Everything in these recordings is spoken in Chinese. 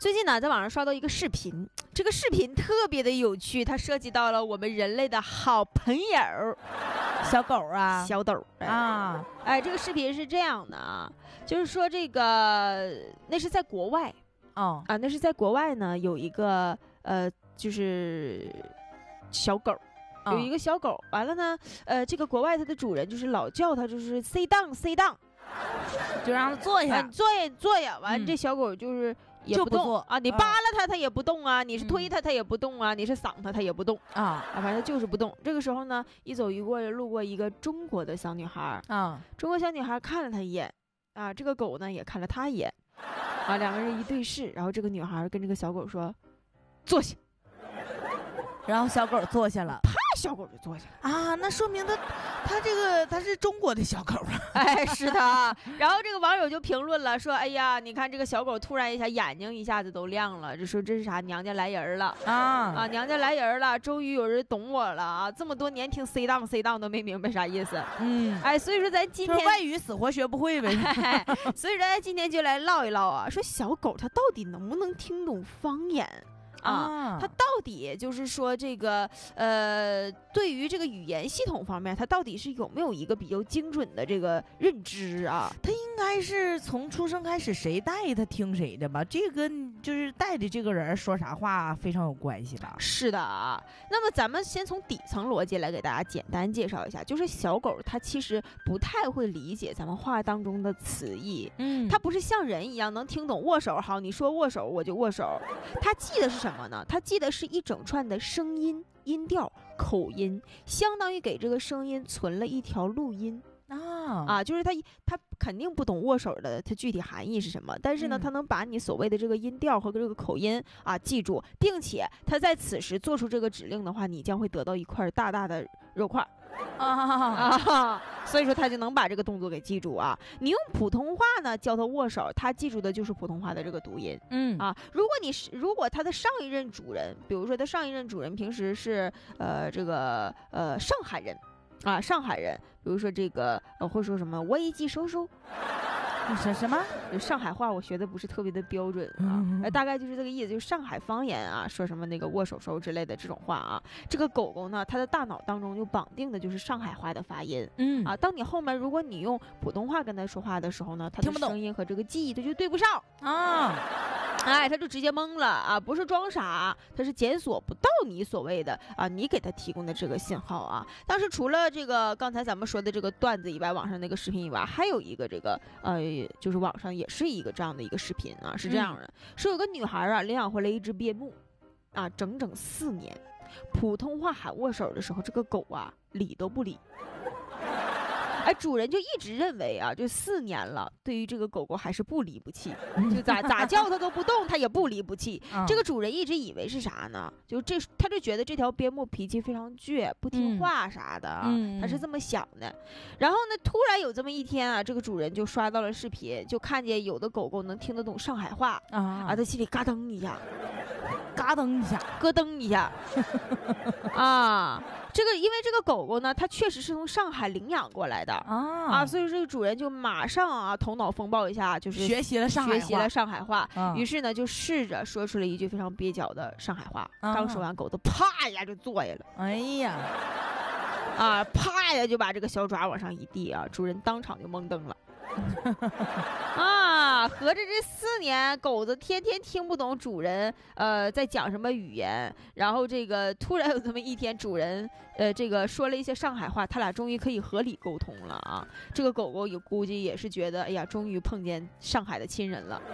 最近呢，在网上刷到一个视频，这个视频特别的有趣，它涉及到了我们人类的好朋友小狗啊， 小豆啊。这个视频是这样的啊，就是说这个那是在国外那是在国外呢，有一个就是小狗。有一个小狗，完了呢，这个国外它的主人就是老叫它，就是 sit down， 就让它坐下， 坐下。完了，这小狗就是也不动啊，你扒拉它也不动啊，你是推它也不动啊，你是搡它也不动啊，反正就是不动。这个时候呢，一走一过路过一个中国的小女孩中国小女孩看了它一眼啊，这个狗呢也看了她一眼啊，两个人一对视，然后这个女孩跟这个小狗说：“坐下。” 然后小狗坐下了， 小狗就坐下啊，那说明它是中国的小狗是的。然后这个网友就评论了，说：“哎呀，你看这个小狗突然一下眼睛一下子都亮了，就说这是啥？娘家来人了娘家来人了，终于有人懂我了啊！这么多年听 C 档都没明白啥意思，所以说咱今天就是外语死活学不会呗， 所以说咱今天就来唠一唠啊，说小狗它到底能不能听懂方言？”它到底就是说这个对于这个语言系统方面，它到底是有没有一个比较精准的这个认知啊？ 它应该是从出生开始谁带它听谁的吧？这个就是带的这个人说啥话非常有关系吧？ 是的啊。那么咱们先从底层逻辑来给大家简单介绍一下，就是小狗它其实不太会理解咱们话当中的词义，它不是像人一样能听懂握手，好，你说握手我就握手，它记得是什么？它记得是一整串的声音、音调、口音，相当于给这个声音存了一条录音就是他肯定不懂握手的它具体含义是什么，但是呢，他能把你所谓的这个音调和这个口音记住，并且他在此时做出这个指令的话，你将会得到一块大大的肉块所以说他就能把这个动作给记住啊。你用普通话呢教他握手，他记住的就是普通话的这个读音如果他的上一任主人，比如说他上一任主人平时是上海人上海人，比如说这个会说什么危机收收什么上海话我学的不是特别的标准大概就是这个意思，就是上海方言说什么那个握手手之类的这种话这个狗狗呢，它的大脑当中就绑定的就是上海话的发音当你后面如果你用普通话跟它说话的时候呢，它的声音和这个记忆它就对不上它就直接懵了不是装傻，它是检索不到你所谓的你给它提供的这个信号当时除了这个刚才咱们说的这个段子以外，网上那个视频以外，还有一个这个就是网上也是一个这样的一个视频是这样的，说有个女孩领养回来一只边牧整整4年，普通话喊握手的时候，这个狗理都不理。主人就一直认为就4年了，对于这个狗狗还是不离不弃，就咋叫它都不动，它也不离不弃。这个主人一直以为是啥呢？他就觉得这条边牧脾气非常倔，不听话啥的他是这么想的。然后呢，突然有这么一天这个主人就刷到了视频，就看见有的狗狗能听得懂上海话他心里嘎噔一下， 嘎噔一下， 咯噔一下这个因为这个狗狗呢，它确实是从上海领养过来的所以这个主人就马上头脑风暴一下，就是学习了上海话于是呢就试着说出了一句非常蹩脚的上海话刚说完，狗都啪一下就坐下了， 哎呀啪一下就把这个小爪往上一递主人当场就懵瞪了合着这4年狗子天天听不懂主人在讲什么语言，然后这个突然有这么一天主人这个说了一些上海话，他俩终于可以合理沟通了这个狗狗估计也是觉得哎呀终于碰见上海的亲人了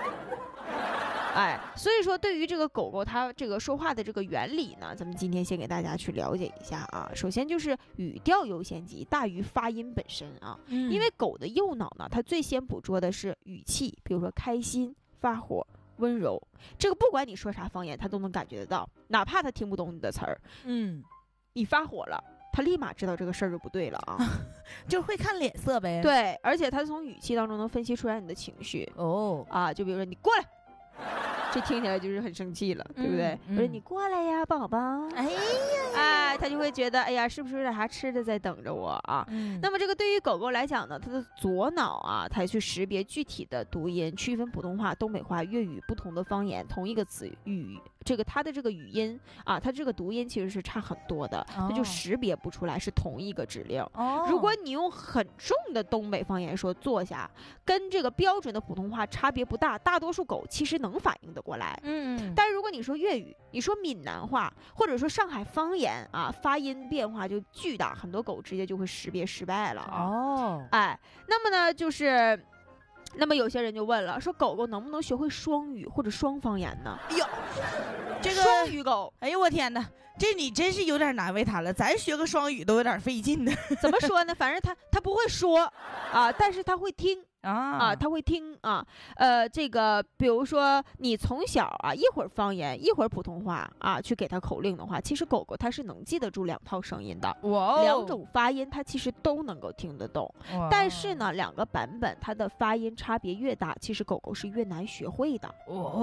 所以说对于这个狗狗它这个说话的这个原理呢，咱们今天先给大家去了解一下首先就是语调优先级大于发音本身因为狗的右脑呢，它最先捕捉的是语气，比如说开心、发火、温柔，这个不管你说啥方言它都能感觉得到，哪怕它听不懂你的词儿你发火了，他立马知道这个事儿就不对了就会看脸色呗。 对，而且他从语气当中能分析出来你的情绪就比如说你过来，这听起来就是很生气了，对不对？不是你过来呀，宝宝。 哎呀哎，它就会觉得，哎呀，是不是有点啥吃的在等着我啊？那么这个对于狗狗来讲呢，它的左脑啊，它去识别具体的读音，区分普通话、东北话、粤语不同的方言，同一个词语，它的这个语音啊，它这个读音其实是差很多的，它就识别不出来是同一个指令。如果你用很重的东北方言说坐下，跟这个标准的普通话差别不大，大多数狗其实能反应得过来。但是如果你说粤语，你说闽南话，或者说上海方言啊，发音变化就巨大，很多狗直接就会识别失败了啊。哎，那么呢，那么有些人就问了，说狗狗能不能学会双语或者双方言呢？ 哎呦，这个双语狗， 哎呦我天哪，这你真是有点难为它了，咱学个双语都有点费劲的。 怎么说呢？反正它不会说啊，但是它会听。他会听啊，这个比如说你从小啊一会儿方言一会儿普通话啊去给它口令的话，其实狗狗它是能记得住2套声音的，两种发音它其实都能够听得懂。但是呢，2个版本它的发音差别越大，其实狗狗是越难学会的。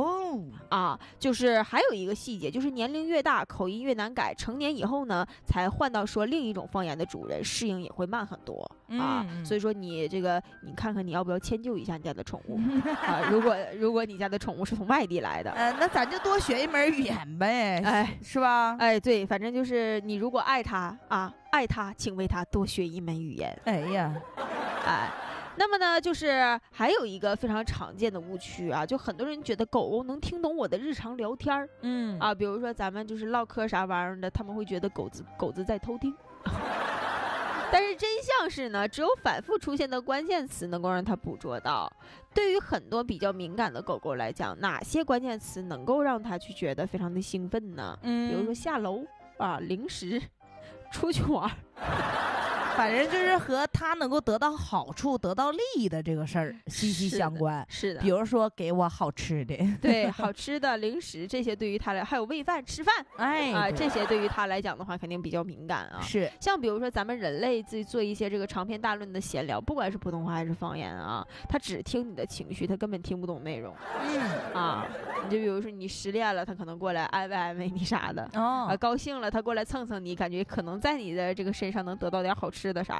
就是还有一个细节，就是年龄越大，口音越难改，成年以后呢，才换到说另一种方言的主人，适应也会慢很多啊。所以说你看看你要不要迁就一下你家的宠物啊？如果你家的宠物是从外地来的， 那咱就多学一门语言呗， 哎， 是吧？ 哎，对，反正就是你如果爱它啊，请为它多学一门语言。 哎呀， 哎。那么呢，就是还有一个非常常见的误区啊，就很多人觉得狗狗能听懂我的日常聊天儿，比如说咱们就是唠嗑啥玩意儿的，他们会觉得狗子在偷听。但是真相是呢，只有反复出现的关键词能够让它捕捉到。对于很多比较敏感的狗狗来讲，哪些关键词能够让它去觉得非常的兴奋呢？比如说下楼啊，零食，出去玩。 反正就是和他能够得到好处、得到利益的这个事儿息息相关。 是的， 比如说给我好吃的， 对，好吃的零食这些对于他来，还有喂饭吃饭，这些对于他来讲的话，肯定比较敏感啊。 是， 像比如说咱们人类自己做一些这个长篇大论的闲聊，不管是普通话还是方言啊，他只听你的情绪，他根本听不懂内容。你就比如说你失恋了，他可能过来安慰安慰你啥的。高兴了，他过来蹭蹭你，感觉可能在你的这个身上能得到点好吃的啥